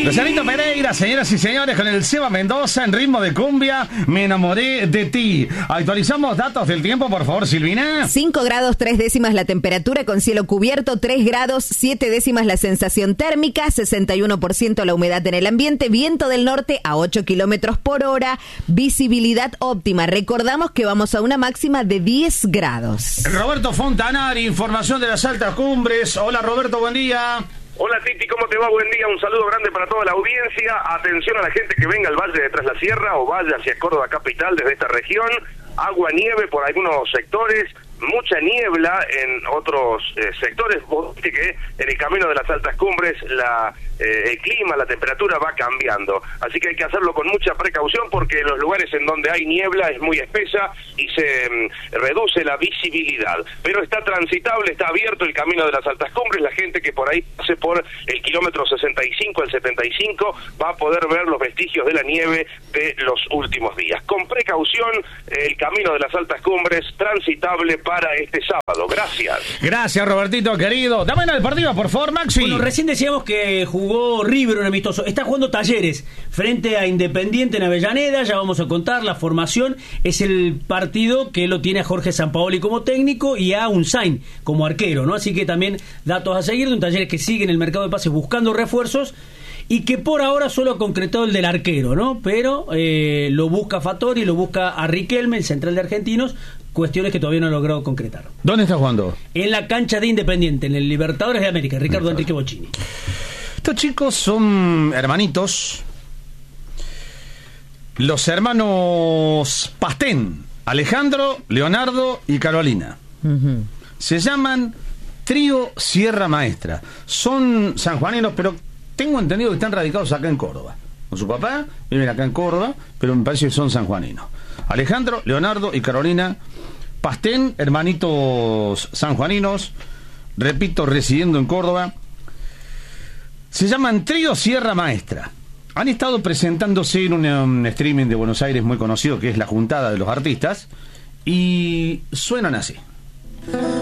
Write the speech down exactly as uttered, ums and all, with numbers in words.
Lucianito Pereira, señoras y señores, con el Seba Mendoza en ritmo de cumbia, Me enamoré de ti. Actualizamos datos del tiempo, por favor, Silvina. cinco grados tres décimas la temperatura con cielo cubierto, tres grados siete décimas la sensación térmica, sesenta y uno por ciento la humedad en el ambiente, viento del norte a ocho kilómetros por hora, visibilidad óptima. Recordamos que vamos a una máxima de diez grados. Roberto Fontanari, información de las altas cumbres. Hola, Roberto, buen día. Hola Titi, ¿cómo te va? Buen día, un saludo grande para toda la audiencia. Atención a la gente que venga al Valle de Tras la Sierra o vaya hacia Córdoba capital desde esta región. Agua, nieve por algunos sectores, mucha niebla en otros eh, sectores. Vos viste que en el camino de las altas cumbres la, eh, el clima, la temperatura va cambiando. Así que hay que hacerlo con mucha precaución porque en los lugares en donde hay niebla es muy espesa y se mm, reduce la visibilidad. Pero está transitable, está abierto el camino de las altas cumbres. La gente que por ahí pase por el kilómetro sesenta y cinco al setenta y cinco va a poder ver los vestigios de la nieve de los últimos días. Con precaución, el camino de las altas cumbres transitable para este sábado. Gracias. Gracias, Robertito, querido. Dame el partido, por favor, Maxi. Bueno, recién decíamos que jugó River un amistoso. Está jugando Talleres frente a Independiente en Avellaneda. Ya vamos a contar la formación. Es el partido que lo tiene a Jorge Sampaoli como técnico y a Unzain como arquero, ¿no? Así que también datos a seguir de un Talleres que sigue en el mercado de pases buscando refuerzos y que por ahora solo ha concretado el del arquero, ¿no? Pero eh, lo busca Fattori, lo busca a Riquelme, el central de Argentinos, cuestiones que todavía no ha logrado concretar. ¿Dónde está jugando? En la cancha de Independiente, en el Libertadores de América, Ricardo Enrique Bocchini. Estos chicos son hermanitos, los hermanos Pastén, Alejandro, Leonardo y Carolina. Uh-huh. Se llaman Trío Sierra Maestra. Son sanjuaninos, pero tengo entendido que están radicados acá en Córdoba. Con su papá, viven acá en Córdoba, pero me parece que son sanjuaninos. Alejandro, Leonardo y Carolina Pastén, hermanitos sanjuaninos, repito, residiendo en Córdoba. Se llaman Trío Sierra Maestra. Han estado presentándose en un, un streaming de Buenos Aires muy conocido, que es La Juntada de los Artistas, y suenan así.